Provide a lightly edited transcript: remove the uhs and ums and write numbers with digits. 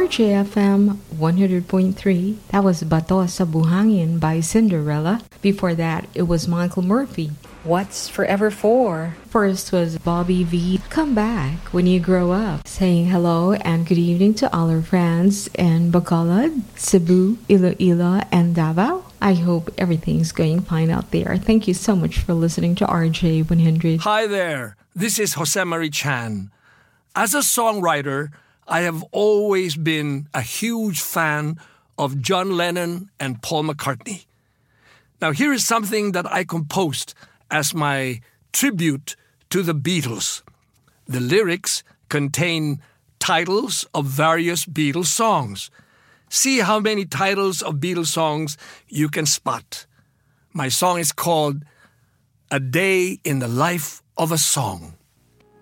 RJFM 100.3. That was Bato sa Buhangin by Cinderella. Before that, it was Michael Murphy. What's Forever For? First was Bobby V. Come Back When You Grow Up. Saying hello and good evening to all our friends in Bacolod, Cebu, Iloilo, and Davao. I hope everything's going fine out there. Thank you so much for listening to RJ 100. Hi there. This is Jose Marie Chan. As a songwriter, I have always been a huge fan of John Lennon and Paul McCartney. Now, here is something that I composed as my tribute to the Beatles. The lyrics contain titles of various Beatles songs. See how many titles of Beatles songs you can spot. My song is called A Day in the Life of a Song.